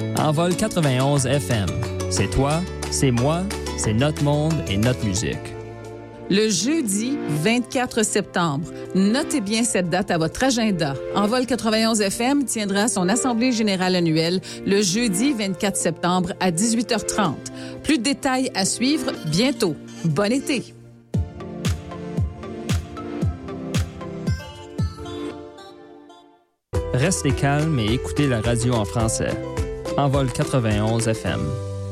Envol 91 FM. C'est toi, c'est moi, c'est notre monde et notre musique. Le jeudi 24 septembre. Notez bien cette date à votre agenda. Envol 91 FM tiendra son assemblée générale annuelle le jeudi 24 septembre à 18h30. Plus de détails à suivre bientôt. Bon été! Restez calme et écoutez la radio en français. Envol 91 FM.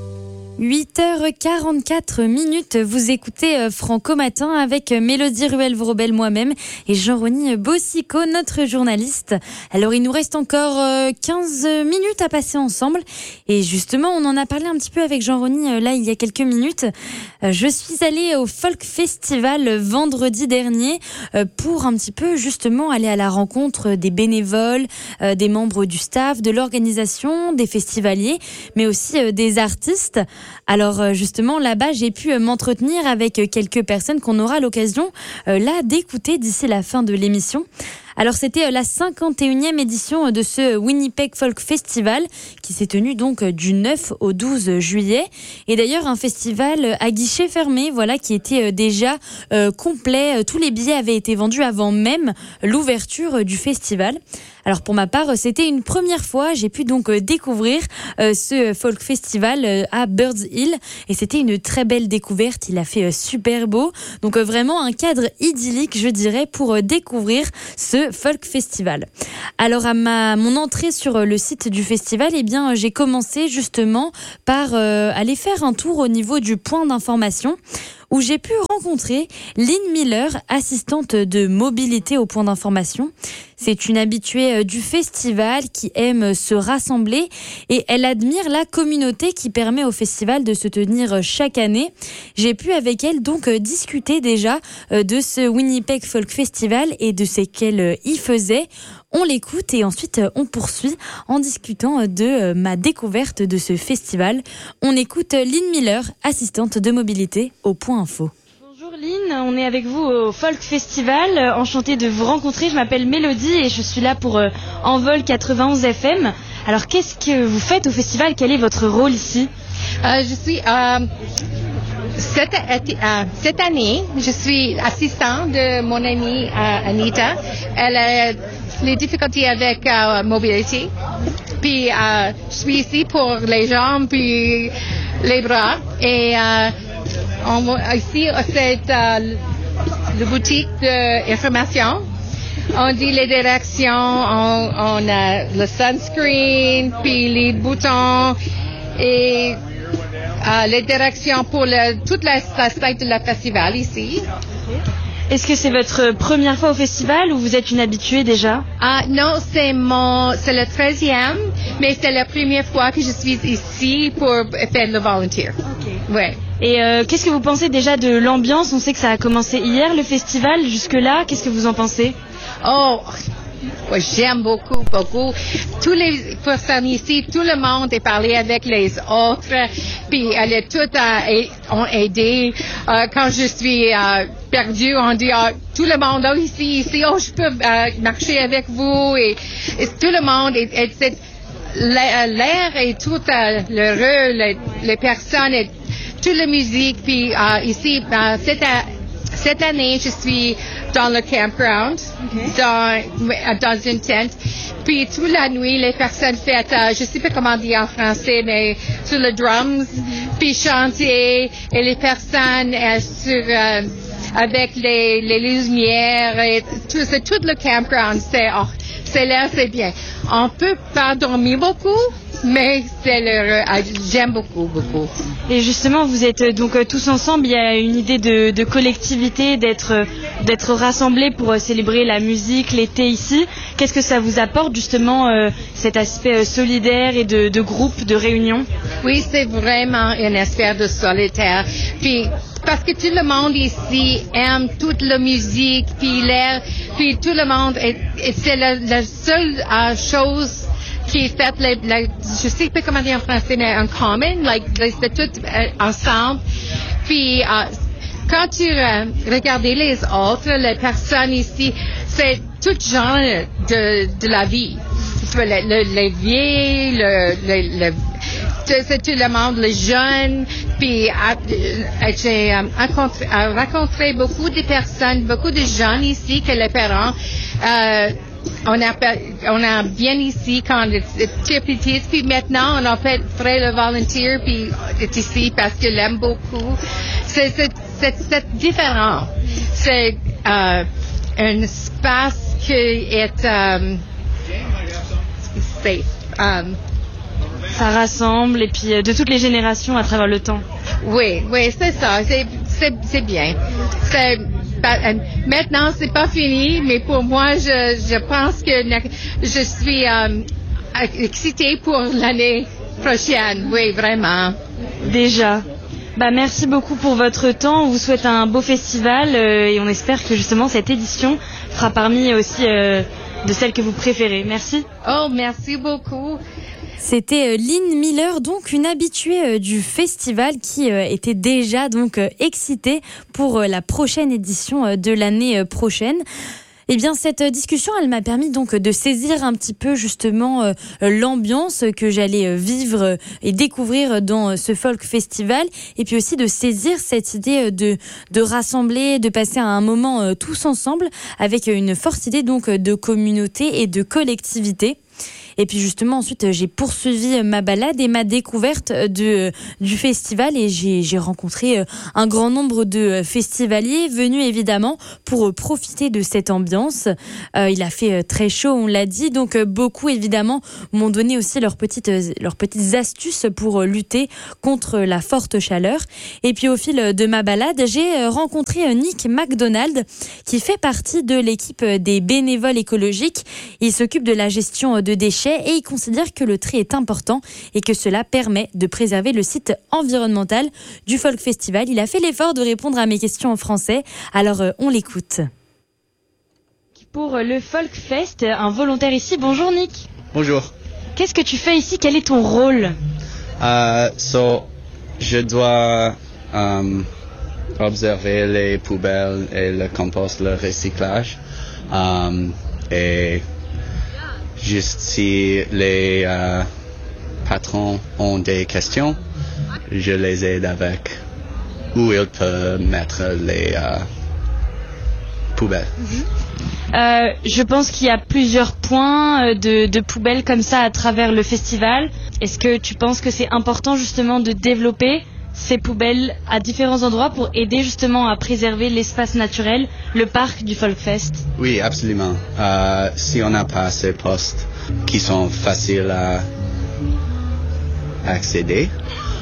8h44, vous écoutez Franco Matin avec Mélodie Ruel-Vrobel, moi-même et Jean-Rony Bossico, notre journaliste. Alors il nous reste encore 15 minutes à passer ensemble et justement on en a parlé un petit peu avec Jean-Rony là il y a quelques minutes. Je suis allée au Folk Festival vendredi dernier pour un petit peu justement aller à la rencontre des bénévoles, des membres du staff, de l'organisation, des festivaliers, mais aussi des artistes. Alors justement là-bas j'ai pu m'entretenir avec quelques personnes qu'on aura l'occasion là d'écouter d'ici la fin de l'émission. Alors c'était la 51e édition de ce Winnipeg Folk Festival qui s'est tenu donc du 9 au 12 juillet. Et d'ailleurs un festival à guichet fermé, voilà, qui était déjà complet. Tous les billets avaient été vendus avant même l'ouverture du festival. Alors pour ma part, c'était une première fois. J'ai pu donc découvrir ce folk festival à Birds Hill et c'était une très belle découverte. Il a fait super beau. Donc vraiment un cadre idyllique, je dirais, pour découvrir ce folk festival. Alors à mon entrée sur le site du festival, eh bien j'ai commencé justement par aller faire un tour au niveau du point d'information, où j'ai pu rencontrer Lynn Miller, assistante de mobilité au point d'information. C'est une habituée du festival qui aime se rassembler et elle admire la communauté qui permet au festival de se tenir chaque année. J'ai pu avec elle donc discuter déjà de ce Winnipeg Folk Festival et de ce qu'elle y faisait. On l'écoute et ensuite on poursuit en discutant de ma découverte de ce festival. On écoute Lynn Miller, assistante de mobilité au Point Info. Bonjour Lynn, on est avec vous au Folk Festival. Enchantée de vous rencontrer, je m'appelle Mélodie et je suis là pour Envol 91 FM. Alors qu'est-ce que vous faites au festival? Quel est votre rôle ici? Je suis cette année, je suis assistante de mon amie Anita. Elle a les difficultés avec mobilité. Puis je suis ici pour les jambes puis les bras. Et ici c'est la boutique d'information. On dit les directions, on a le sunscreen, puis les boutons et les directions pour toute la site de la festival ici. Est-ce que c'est votre première fois au festival ou vous êtes une habituée déjà? Non, c'est le 13e, mais c'est la première fois que je suis ici pour faire le volunteer. Okay. Ouais. Et qu'est-ce que vous pensez déjà de l'ambiance? On sait que ça a commencé hier, le festival. Jusque-là, qu'est-ce que vous en pensez? Oh, j'aime beaucoup. Tous les personnes ici, tout le monde est parlé avec les autres, puis elle est toutes ont aidé. Quand je suis perdue, on dit tout le monde ici, je peux marcher avec vous et tout le monde l'air et tout l'heureux, les personnes et toute la musique. Puis ici, cette année, je suis dans le campground, dans une tente. Puis toute la nuit, les personnes faites, je sais pas comment dire en français, mais sur les drums, puis chanter, et les personnes avec les lumières, et c'est tout le campground. C'est là, c'est bien. On peut pas dormir beaucoup, mais j'aime beaucoup. Et justement, vous êtes donc tous ensemble. Il y a une idée de collectivité, d'être rassemblés pour célébrer la musique, l'été ici. Qu'est-ce que ça vous apporte justement cet aspect solidaire et de groupe, de réunion? Oui, c'est vraiment un aspect de solidaire. Puis parce que tout le monde ici aime toute la musique, puis l'air, puis tout le monde, c'est la seule chose qui est faite, je sais pas comment dire en français, mais en common, c'est tout ensemble. Puis quand tu regardes les autres, les personnes ici, c'est tout genre de la vie. les vieilles, c'est tout le monde, les jeunes. Puis j'ai rencontré beaucoup de personnes, beaucoup de jeunes ici que les parents. On a bien ici quand j'étais petite, puis maintenant on a fait le volunteer, puis est ici parce que l'aime beaucoup. C'est différent. C'est un espace qui est safe. Ça rassemble et puis de toutes les générations à travers le temps. Oui, c'est ça. C'est bien. Maintenant, c'est pas fini, mais pour moi, je pense que je suis excitée pour l'année prochaine. Oui, vraiment. Déjà. Merci beaucoup pour votre temps. On vous souhaite un beau festival et on espère que justement cette édition fera parmi aussi de celles que vous préférez. Merci. Oh, merci beaucoup. C'était Lynn Miller, donc une habituée du festival qui était déjà donc excitée pour la prochaine édition de l'année prochaine. Eh bien, cette discussion, elle m'a permis donc de saisir un petit peu justement l'ambiance que j'allais vivre et découvrir dans ce folk festival, et puis aussi de saisir cette idée de rassembler, de passer un moment tous ensemble avec une forte idée donc de communauté et de collectivité. Et puis justement ensuite j'ai poursuivi ma balade et ma découverte du festival, et j'ai rencontré un grand nombre de festivaliers venus évidemment pour profiter de cette ambiance. Il a fait très chaud, on l'a dit, donc beaucoup évidemment m'ont donné aussi leurs petites astuces pour lutter contre la forte chaleur. Et puis au fil de ma balade, j'ai rencontré Nick MacDonald qui fait partie de l'équipe des bénévoles écologiques. Il s'occupe de la gestion de déchets et il considère que le tri est important et que cela permet de préserver le site environnemental du Folk Festival. Il a fait l'effort de répondre à mes questions en français, alors on l'écoute. Pour le Folk Fest, un volontaire ici. Bonjour Nick. Bonjour. Qu'est-ce que tu fais ici? Quel est ton rôle? Je dois observer les poubelles et le compost, le recyclage. Et juste si les patrons ont des questions, je les aide avec où ils peuvent mettre les poubelles. Je pense qu'il y a plusieurs points de poubelles comme ça à travers le festival. Est-ce que tu penses que c'est important justement de développer ces poubelles à différents endroits pour aider justement à préserver l'espace naturel, le parc du Folkfest? Oui, absolument. Si on n'a pas ces postes qui sont faciles à accéder,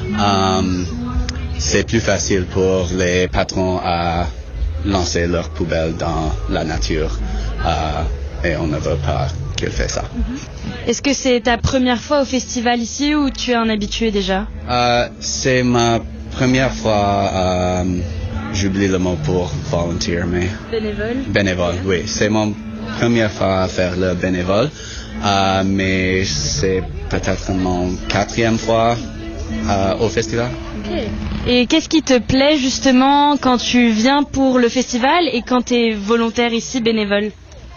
c'est plus facile pour les patrons à lancer leurs poubelles dans la nature, et on ne veut pas qu'ils fassent ça. Est-ce que c'est ta première fois au festival ici ou tu es un habitué déjà? C'est ma première fois, j'oublie le mot pour volunteer, mais... Bénévole, oui. C'est mon première fois à faire le bénévole, mais c'est peut-être mon 4e fois au festival. Okay. Et qu'est-ce qui te plaît justement quand tu viens pour le festival et quand tu es volontaire ici, bénévole?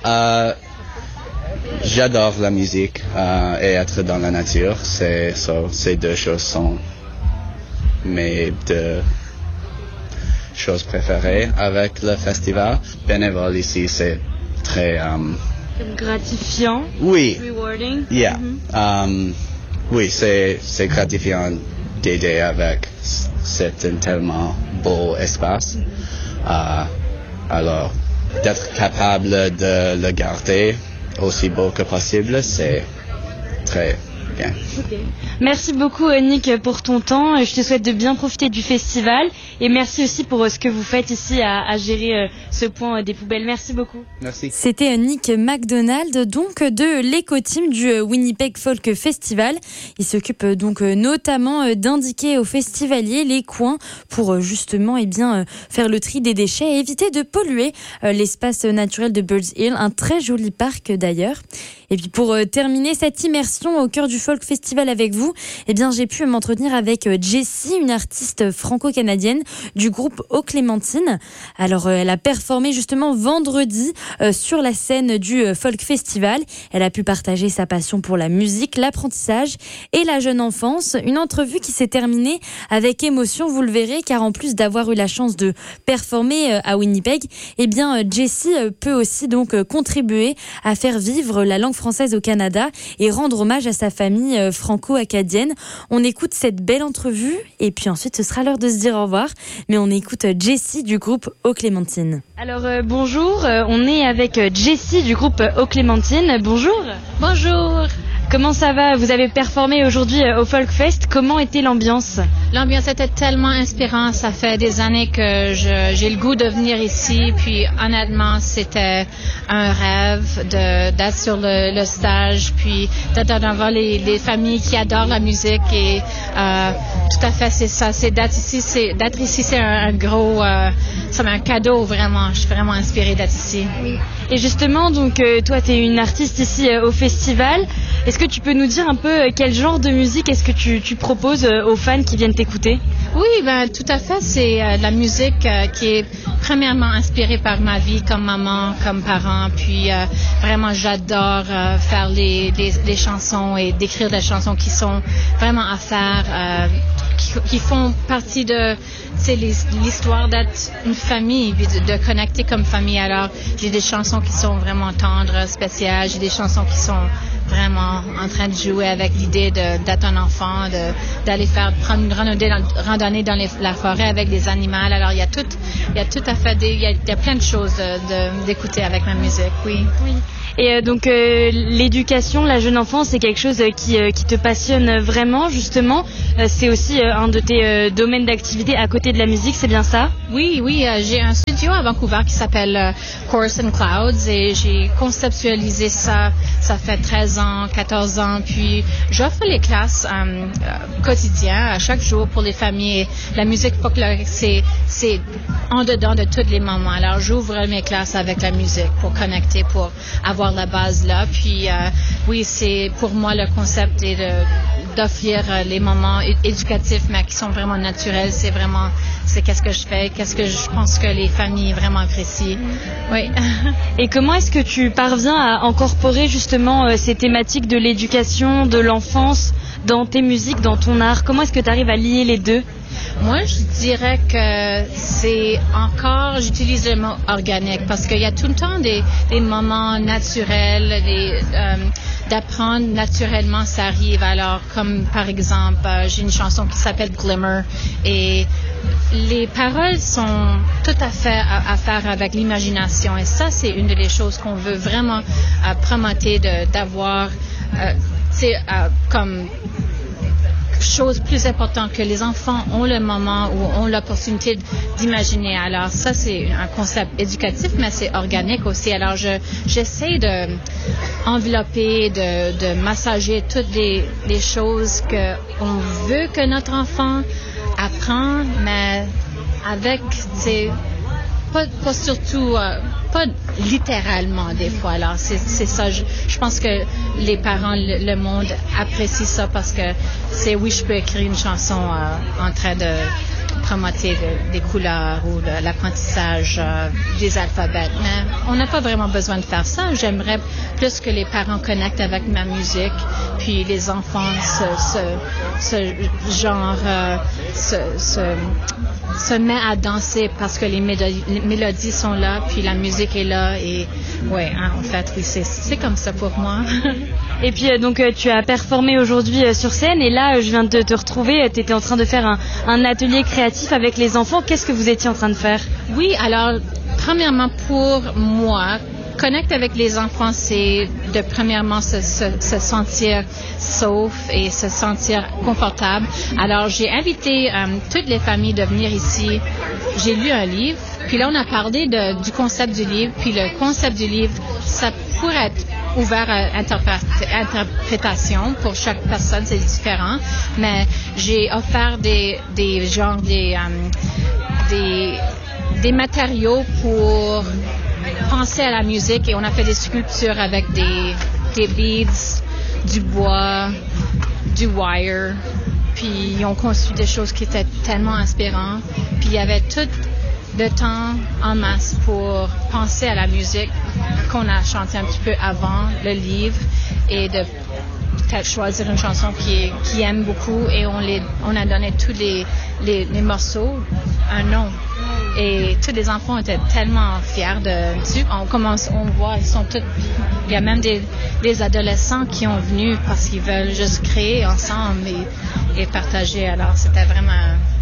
J'adore la musique et être dans la nature. Ces deux choses sont mes deux choses préférées avec le festival. Bénévole ici, c'est très... gratifiant. Oui. Rewarding. Yeah. Oui, c'est gratifiant d'aider avec cet tellement beau espace. Alors, d'être capable de le garder aussi beau que possible, c'est très bien. Okay. Merci beaucoup Nick pour ton temps. Je te souhaite de bien profiter du festival et merci aussi pour ce que vous faites ici à gérer ce point des poubelles. Merci beaucoup. Merci. C'était Nick MacDonald, donc de l'éco-team du Winnipeg Folk Festival. Il s'occupe donc notamment d'indiquer aux festivaliers les coins pour justement faire le tri des déchets et éviter de polluer l'espace naturel de Birds Hill, un très joli parc d'ailleurs. Et puis pour terminer cette immersion au cœur du folk Folk Festival avec vous, eh bien, j'ai pu m'entretenir avec Jessie, une artiste franco-canadienne du groupe Eau Clémentine. Alors, elle a performé justement vendredi sur la scène du Folk Festival. Elle a pu partager sa passion pour la musique, l'apprentissage et la jeune enfance. Une entrevue qui s'est terminée avec émotion, vous le verrez, car en plus d'avoir eu la chance de performer à Winnipeg, eh bien, Jessie peut aussi donc contribuer à faire vivre la langue française au Canada et rendre hommage à sa famille franco-acadienne. On écoute cette belle entrevue et puis ensuite ce sera l'heure de se dire au revoir. Mais on écoute Jessie du groupe Eau Clémentine. Alors bonjour, on est avec Jessie du groupe Eau Clémentine. Bonjour. Bonjour. Comment ça va? Vous avez performé aujourd'hui au Folk Fest. Comment était l'ambiance? L'ambiance était tellement inspirante. Ça fait des années que j'ai le goût de venir ici. Puis honnêtement, c'était un rêve d'être sur le stage, puis d'avoir les familles qui adorent la musique. Et tout à fait, c'est ça. C'est d'être ici, c'est un gros, c'est un cadeau vraiment. Je suis vraiment inspirée d'être ici. Et justement, donc toi, tu es une artiste ici au festival. Est-ce que tu peux nous dire un peu quel genre de musique est-ce que tu proposes aux fans qui viennent t'écouter? Oui, ben tout à fait. C'est la musique qui est premièrement inspirée par ma vie comme maman, comme parent. Puis vraiment, j'adore faire les chansons et d'écrire des chansons qui sont vraiment à faire, qui font partie de l'histoire d'être une famille, de connecter comme famille. Alors, j'ai des chansons qui sont vraiment tendres, spéciales. J'ai des chansons qui sont vraiment en train de jouer avec l'idée d'être un enfant, d'aller prendre une randonnée dans la forêt avec des animaux. Alors, il y a tout à fait, il y a plein de choses d'écouter avec ma musique, oui. Et donc l'éducation, la jeune enfance, c'est quelque chose qui te passionne vraiment, justement. C'est aussi un de tes domaines d'activité à côté de la musique, c'est bien ça? Oui, j'ai un studio à Vancouver qui s'appelle Chorus and Clouds et j'ai conceptualisé ça fait 13 ans, 14 ans, puis j'offre les classes quotidiennes à chaque jour pour les familles. La musique folklorique, c'est en dedans de tous les moments. Alors j'ouvre mes classes avec la musique pour connecter, pour avoir la base là. Puis oui, c'est pour moi le concept est d'offrir les moments éducatifs, mais qui sont vraiment naturels. C'est qu'est-ce que je fais, qu'est-ce que je pense que les familles vraiment apprécient. Oui. Et comment est-ce que tu parviens à incorporer justement ces thématiques de l'éducation, de l'enfance dans tes musiques, dans ton art? Comment est-ce que tu arrives à lier les deux? Moi, je dirais que j'utilise le mot organique parce qu'il y a tout le temps des moments naturels, d'apprendre naturellement, ça arrive. Alors, comme par exemple, j'ai une chanson qui s'appelle Glimmer et les paroles sont tout à fait à faire avec l'imagination et ça, c'est une des choses qu'on veut vraiment promouvoir, d'avoir, comme chose plus importante que les enfants ont le moment où ont l'opportunité d'imaginer. Alors ça, c'est un concept éducatif, mais c'est organique aussi. Alors j'essaie de envelopper, de massager toutes les choses qu'on veut que notre enfant apprenne, mais avec, pas surtout, pas littéralement des fois. Alors c'est ça, je pense que les parents, le monde apprécie ça parce que je peux écrire une chanson en train de promouvoir des couleurs ou l'apprentissage des alphabets. Mais on n'a pas vraiment besoin de faire ça. J'aimerais plus que les parents connectent avec ma musique, puis les enfants se met à danser parce que les mélodies sont là, puis la musique est là et en fait, oui, c'est comme ça pour moi. Et puis donc tu as performé aujourd'hui sur scène et là je viens de te retrouver, tu étais en train de faire un atelier créatif avec les enfants. Qu'est-ce que vous étiez en train de faire? Oui, alors premièrement pour moi, connecter avec les enfants, c'est de premièrement se sentir sauf et se sentir confortable. Alors, j'ai invité toutes les familles de venir ici. J'ai lu un livre, puis là, on a parlé du concept du livre, puis le concept du livre, ça pourrait être ouvert à interprétation. Pour chaque personne, c'est différent, mais j'ai offert des matériaux pour penser à la musique et on a fait des sculptures avec des beads du bois, du wire. Puis ils ont conçu des choses qui étaient tellement inspirantes. Puis il y avait tout le temps en masse pour penser à la musique qu'on a chantée un petit peu avant le livre et de peut-être choisir une chanson qui aime beaucoup et on a donné tous les morceaux un nom. Et tous les enfants étaient tellement fiers dessus. On voit, il y a même des adolescents qui ont venu parce qu'ils veulent juste créer ensemble et partager. Alors c'était vraiment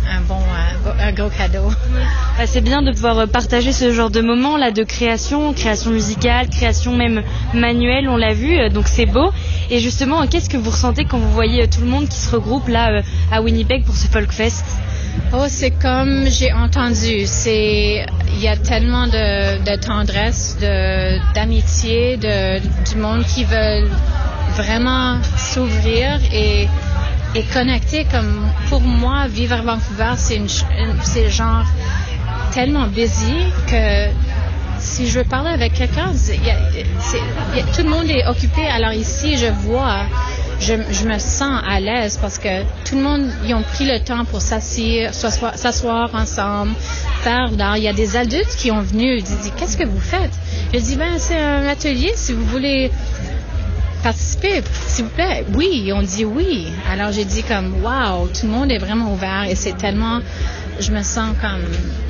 un gros cadeau. C'est bien de pouvoir partager ce genre de moments là de création musicale, création même manuelle, on l'a vu, donc c'est beau. Et justement, qu'est-ce que vous ressentez quand vous voyez tout le monde qui se regroupe là à Winnipeg pour ce Folk Fest? Oh, c'est comme j'ai entendu. Il y a tellement de tendresse, d'amitié, du monde qui veulent vraiment s'ouvrir et connecter. Comme pour moi, vivre à Vancouver, c'est genre tellement busy que si je veux parler avec quelqu'un, tout le monde est occupé. Alors ici, je me sens à l'aise parce que tout le monde, ils ont pris le temps pour s'asseoir ensemble, faire l'art. Il y a des adultes qui ont venu, ils disent, qu'est-ce que vous faites? Je dis, c'est un atelier, si vous voulez participer, s'il vous plaît. Oui, ils ont dit oui. Alors j'ai dit comme, wow, tout le monde est vraiment ouvert et c'est tellement, je me sens comme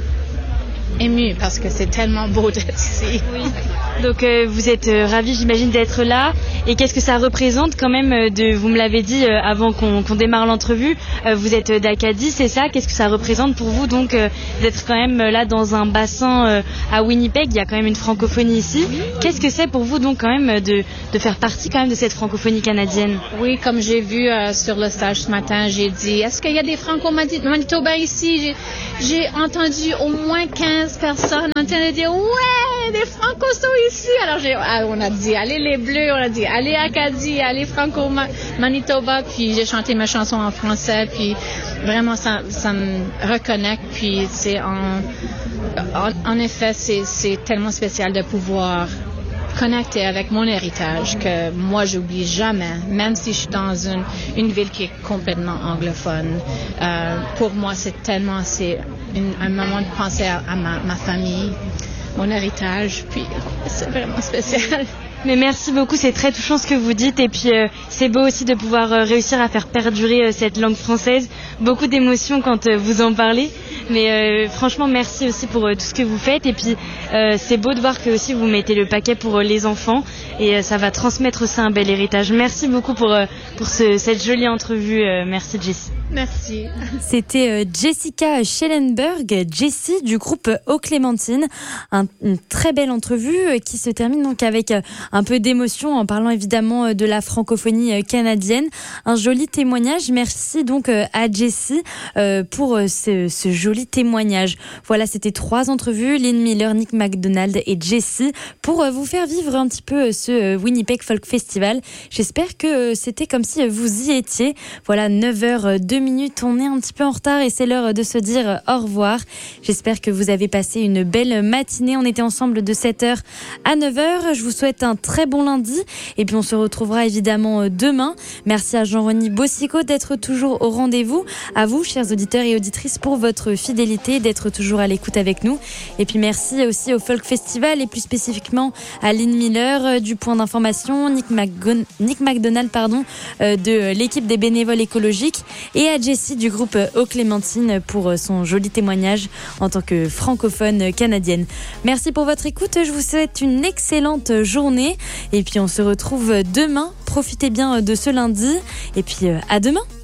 émue parce que c'est tellement beau d'être ici. Oui. Donc vous êtes ravis, j'imagine, d'être là. Et qu'est-ce que ça représente quand même vous me l'avez dit avant qu'on démarre l'entrevue, vous êtes d'Acadie, c'est ça? Qu'est-ce que ça représente pour vous donc d'être quand même là dans un bassin à Winnipeg? Il y a quand même une francophonie ici. Oui. Qu'est-ce que c'est pour vous donc quand même de faire partie quand même de cette francophonie canadienne? Oui, comme j'ai vu sur le stage ce matin, j'ai dit, est-ce qu'il y a des franco-manitobains ici? J'ai entendu au moins 15 personnes en train de dire, ouais, des francos sont ici. Alors on a dit, allez les Bleus, on a dit, allez Acadie, allez Franco-Manitoba. Puis j'ai chanté ma chanson en français. Puis vraiment, ça me reconnecte. Puis c'est en effet, c'est tellement spécial de pouvoir connecter avec mon héritage que moi, j'oublie jamais, même si je suis dans une ville qui est complètement anglophone. Pour moi, c'est un moment de penser à ma famille, mon héritage, puis c'est vraiment spécial. Mais merci beaucoup, c'est très touchant ce que vous dites et puis c'est beau aussi de pouvoir réussir à faire perdurer cette langue française. Beaucoup d'émotions quand vous en parlez, mais franchement merci aussi pour tout ce que vous faites et puis c'est beau de voir que aussi vous mettez le paquet pour les enfants et ça va transmettre aussi un bel héritage. Merci beaucoup pour cette jolie entrevue. Merci Jessie. Merci. C'était Jessica Schellenberg, Jessie du groupe Eau Clémentine. Une très belle entrevue qui se termine donc avec un peu d'émotion en parlant évidemment de la francophonie canadienne. Un joli témoignage. Merci donc à Jessie pour ce joli témoignage. Voilà, c'était 3 entrevues, Lynn Miller, Nick MacDonald et Jessie pour vous faire vivre un petit peu ce Winnipeg Folk Festival. J'espère que c'était comme si vous y étiez. Voilà, 9h02. On est un petit peu en retard et c'est l'heure de se dire au revoir. J'espère que vous avez passé une belle matinée. On était ensemble de 7h à 9h. Je vous souhaite un très bon lundi et puis on se retrouvera évidemment demain. Merci à Jean-Rony Bossico d'être toujours au rendez-vous. À vous, chers auditeurs et auditrices, pour votre fidélité, d'être toujours à l'écoute avec nous. Et puis merci aussi au Folk Festival et plus spécifiquement à Lynn Miller du Point d'information, Nick MacDonald de l'équipe des bénévoles écologiques et à Jessie du groupe Eau Clémentine pour son joli témoignage en tant que francophone canadienne. Merci pour votre écoute, je vous souhaite une excellente journée et puis on se retrouve demain. Profitez bien de ce lundi et puis à demain.